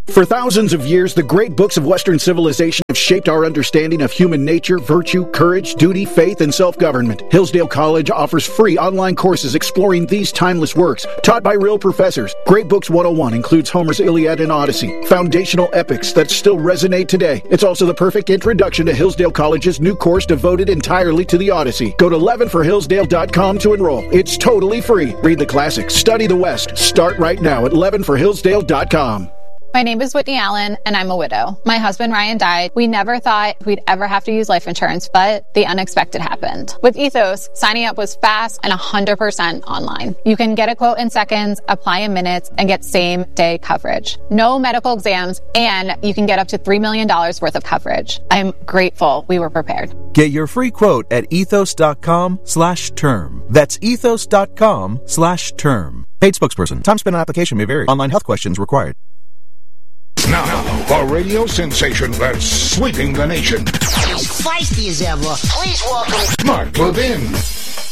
For thousands of years, the great books of Western civilization have shaped our understanding of human nature, virtue, courage, duty, faith, and self-government. Hillsdale College offers free online courses exploring these timeless works, taught by real professors. Great Books 101 includes Homer's Iliad and Odyssey, foundational epics that still resonate today. It's also the perfect introduction to Hillsdale College's new course devoted entirely to the Odyssey. Go to leavenforhillsdale.com to enroll. It's totally free. Read the classics, study the West. Start right now at leavenforhillsdale.com. My name is Whitney Allen, and I'm a widow. My husband, Ryan, died. We never thought we'd ever have to use life insurance, but the unexpected happened. With Ethos, signing up was fast and 100% online. You can get a quote in seconds, apply in minutes, and get same-day coverage. No medical exams, and you can get up to $3 million worth of coverage. I'm grateful we were prepared. Get your free quote at ethos.com/term. That's ethos.com/term. Paid spokesperson. Time spent on application may vary. Online health questions required. Now, a radio sensation that's sweeping the nation. As feisty as ever. Please welcome Mark Levin.